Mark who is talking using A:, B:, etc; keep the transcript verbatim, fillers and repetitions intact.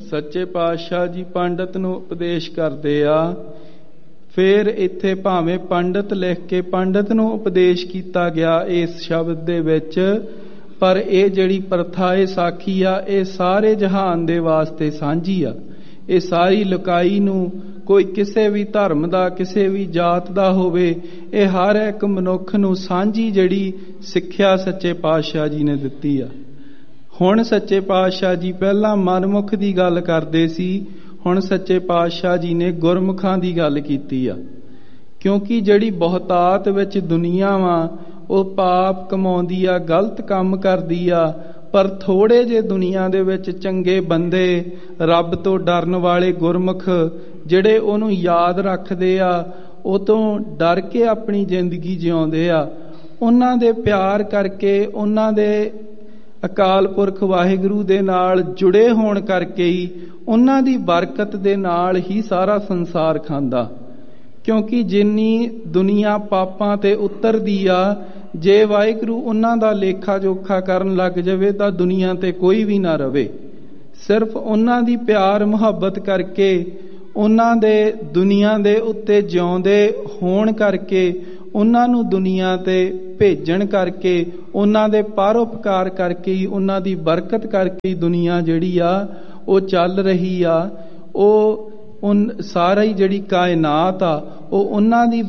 A: ਸੱਚੇ ਪਾਤਸ਼ਾਹ ਜੀ ਪੰਡਤ ਨੂੰ ਉਪਦੇਸ਼ ਕਰਦੇ ਆ। ਫਿਰ ਇੱਥੇ ਭਾਵੇਂ ਪੰਡਤ ਲਿਖ ਕੇ ਪੰਡਤ ਨੂੰ ਉਪਦੇਸ਼ ਕੀਤਾ ਗਿਆ ਇਸ ਸ਼ਬਦ ਦੇ ਵਿੱਚ, ਪਰ ਇਹ ਜਿਹੜੀ ਪ੍ਰਥਾ ਇਹ ਸਾਖੀ ਆ ਇਹ ਸਾਰੇ ਜਹਾਨ ਦੇ ਵਾਸਤੇ ਸਾਂਝੀ ਆ। ਇਹ ਸਾਰੀ ਲੁਕਾਈ ਨੂੰ, ਕੋਈ ਕਿਸੇ ਵੀ ਧਰਮ ਦਾ, ਕਿਸੇ ਵੀ ਜਾਤ ਦਾ ਹੋਵੇ, ਇਹ ਹਰ ਇੱਕ ਮਨੁੱਖ ਨੂੰ ਸਾਂਝੀ ਜਿਹੜੀ ਸਿੱਖਿਆ ਸੱਚੇ ਪਾਤਸ਼ਾਹ ਜੀ ਨੇ ਦਿੱਤੀ ਆ। ਹੁਣ ਸੱਚੇ ਪਾਤਸ਼ਾਹ ਜੀ ਪਹਿਲਾਂ ਮਨਮੁਖ ਦੀ ਗੱਲ ਕਰਦੇ ਸੀ, ਹੁਣ ਸੱਚੇ ਪਾਤਸ਼ਾਹ ਜੀ ਨੇ ਗੁਰਮੁਖਾਂ ਦੀ ਗੱਲ ਕੀਤੀ ਆ। ਕਿਉਂਕਿ ਜਿਹੜੀ ਬਹੁਤਾਤ ਵਿੱਚ ਦੁਨੀਆ ਵਾ ਉਹ ਪਾਪ ਕਮਾਉਂਦੀ ਆ, ਗਲਤ ਕੰਮ ਕਰਦੀ ਆ, ਪਰ ਥੋੜੇ ਜਿਹੇ ਦੁਨੀਆ ਦੇ ਵਿੱਚ ਚੰਗੇ ਬੰਦੇ, ਰੱਬ ਤੋਂ ਡਰਨ ਵਾਲੇ ਗੁਰਮੁਖ ਜਿਹੜੇ ਉਹਨੂੰ ਯਾਦ ਰੱਖਦੇ ਆ, ਉਹ ਤੋਂ ਡਰ ਕੇ ਆਪਣੀ ਜ਼ਿੰਦਗੀ ਜਿਉਂਦੇ ਆ, ਉਹਨਾਂ ਦੇ ਪਿਆਰ ਕਰਕੇ, ਉਹਨਾਂ ਦੇ ਅਕਾਲ ਪੁਰਖ ਵਾਹਿਗੁਰੂ ਦੇ ਨਾਲ ਜੁੜੇ ਹੋਣ ਕਰਕੇ ਹੀ, ਉਹਨਾਂ ਦੀ ਬਰਕਤ ਦੇ ਨਾਲ ਹੀ ਸਾਰਾ ਸੰਸਾਰ ਖਾਂਦਾ। ਕਿਉਂਕਿ ਜਿੰਨੀ ਦੁਨੀਆ ਪਾਪਾਂ ਤੇ ਉਤਰਦੀ ਆ, ਜੇ ਵਾਹਿਗੁਰੂ ਉਹਨਾਂ ਦਾ ਲੇਖਾ ਜੋਖਾ ਕਰਨ ਲੱਗ ਜਾਵੇ ਤਾਂ ਦੁਨੀਆ ਤੇ ਕੋਈ ਵੀ ਨਾ ਰਵੇ। ਸਿਰਫ ਉਹਨਾਂ ਦੀ ਪਿਆਰ ਮੁਹੱਬਤ ਕਰਕੇ, ਉਹਨਾਂ ਦੇ ਦੁਨੀਆ ਦੇ ਉੱਤੇ ਜਿਉਂਦੇ ਹੋਣ ਕਰਕੇ, ਉਹਨਾਂ ਨੂੰ ਦੁਨੀਆ ਤੇ ਭੇਜਣ ਕਰਕੇ, ਉਹਨਾਂ ਦੇ ਪਰਉਪਕਾਰ ਕਰਕੇ ਹੀ, ਉਹਨਾਂ ਦੀ ਬਰਕਤ ਕਰਕੇ ਹੀ ਦੁਨੀਆ ਜਿਹੜੀ ਆ ਉਹ ਚੱਲ ਰਹੀ ਆ। ਉਹ ਉਨ ਸਾਰੀ ਜਿਹੜੀ ਕਾਇਨਾਤ ਆ ਉਹ ਉਹਨਾਂ ਦੀ